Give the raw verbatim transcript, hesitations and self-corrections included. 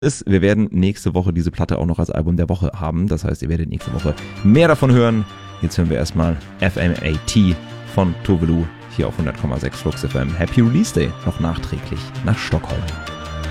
ist, wir werden nächste Woche diese Platte auch noch als Album der Woche haben. Das heißt, ihr werdet nächste Woche mehr davon hören. Jetzt hören wir erstmal F M A T von Tove Lo hier auf hundert Komma sechs Flux F M. Happy Release Day noch nachträglich nach Stockholm.